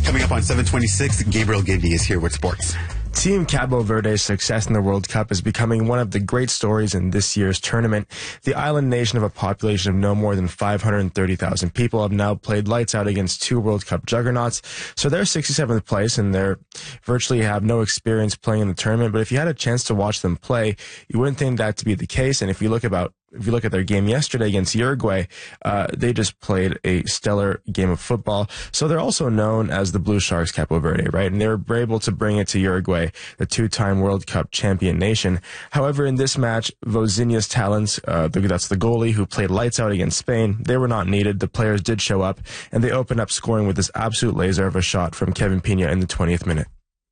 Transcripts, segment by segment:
Coming up on 726, Gabriel Gidney is here with sports. Team Cabo Verde's success in the World Cup is becoming one of the great stories in this year's tournament. The island nation of a population of no more than 530,000 people have now played lights out against two World Cup juggernauts. So they're 67th place and they're virtually have no experience playing in the tournament. But if you had a chance to watch them play, you wouldn't think that to be the case. And if you look at their game yesterday against Uruguay, they just played a stellar game of football. So they're also known as the Blue Sharks Cabo Verde, right? And they were able to bring it to Uruguay, the two-time World Cup champion nation. However, in this match, Vozinha's talents, that's the goalie who played lights out against Spain, they were not needed. The players did show up, and they opened up scoring with this absolute laser of a shot from Kevin Pina in the 20th minute.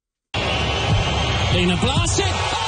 Pina blasted!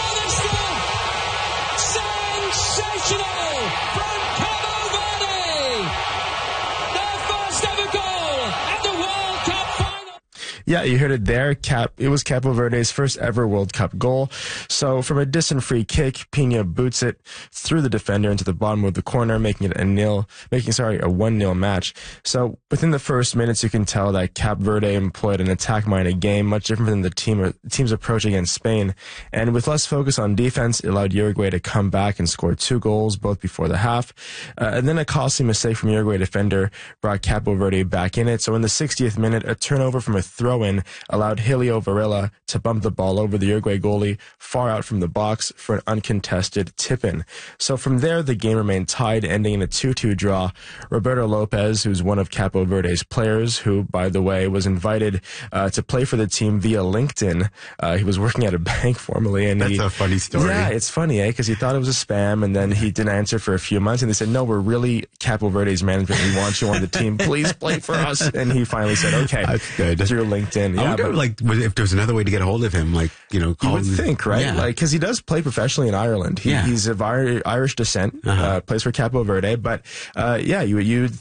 Sensational from Cabo Verde! Their first ever goal at the World Cup final! Yeah, you heard it there. It was Cabo Verde's first ever World Cup goal. So from a distant free kick, Pina boots it through the defender into the bottom of the corner, making it a 1-0 match. So within the first minutes, you can tell that Cabo Verde employed an attack-minded game, much different than the team's approach against Spain. And with less focus on defense, it allowed Uruguay to come back and score 2 goals, both before the half. And then a costly mistake from Uruguay defender brought Cabo Verde back in it. So in the 60th minute, a turnover from a throw-in allowed Helio Varela to bump the ball over the Uruguay goalie far out from the box for an uncontested tip-in. So from there, the game remained tied, ending in a 2-2 draw. Roberto Lopez, who's one of Cabo Verde's players, who, by the way, was invited to play for the team via LinkedIn. He was working at a bank formerly. And That's a funny story. Yeah, it's funny, because he thought it was a spam, and then he didn't answer for a few months, and they said, no, we're really Cabo Verde's management. We want you on the team. Please play for us. And he finally said, okay. That's good. Through LinkedIn. I wonder, if there's another way to get a hold of him, you would think, right? Yeah. Because he does play professionally in Ireland. He's of Irish descent, plays for Cabo Verde, but you'd